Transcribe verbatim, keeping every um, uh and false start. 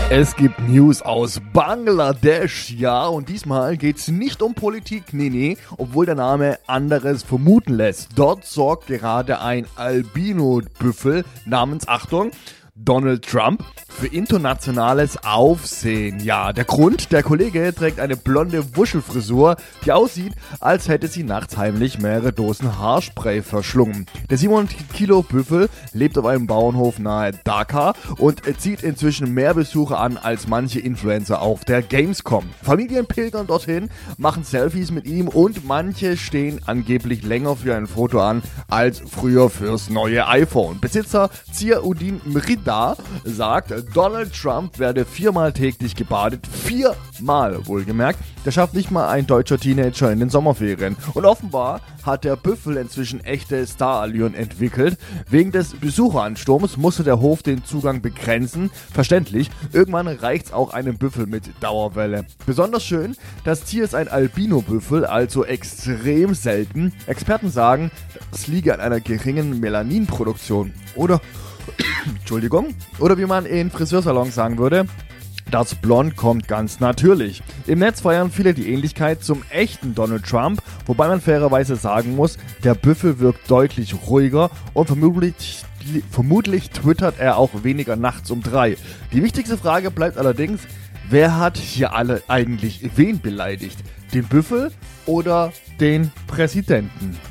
Es gibt News aus Bangladesch, ja, und diesmal geht's nicht um Politik, nee, nee, obwohl der Name anderes vermuten lässt. Dort sorgt gerade ein Albino-Büffel namens, Achtung, Donald Trump für internationales Aufsehen. Ja, der Grund, der Kollege trägt eine blonde Wuschelfrisur, die aussieht, als hätte sie nachts heimlich mehrere Dosen Haarspray verschlungen. Der siebenhundert Kilo Büffel lebt auf einem Bauernhof nahe Dhaka und zieht inzwischen mehr Besucher an als manche Influencer auf der Gamescom. Familien pilgern dorthin, machen Selfies mit ihm und manche stehen angeblich länger für ein Foto an als früher fürs neue iPhone. Besitzer Ziauddin Mrida sagt, Donald Trump werde viermal täglich gebadet. Viermal, wohlgemerkt. Das schafft nicht mal ein deutscher Teenager in den Sommerferien. Und offenbar hat der Büffel inzwischen echte Starallüren entwickelt. Wegen des Besucheransturms musste der Hof den Zugang begrenzen. Verständlich, irgendwann reicht's auch einem Büffel mit Dauerwelle. Besonders schön, das Tier ist ein Albino-Büffel, also extrem selten. Experten sagen, es liege an einer geringen Melaninproduktion. Oder Entschuldigung. Oder wie man in Friseursalons sagen würde, das Blond kommt ganz natürlich. Im Netz feiern viele die Ähnlichkeit zum echten Donald Trump, wobei man fairerweise sagen muss, der Büffel wirkt deutlich ruhiger und vermutlich, vermutlich twittert er auch weniger nachts um drei. Die wichtigste Frage bleibt allerdings, wer hat hier alle eigentlich wen beleidigt? Den Büffel oder den Präsidenten?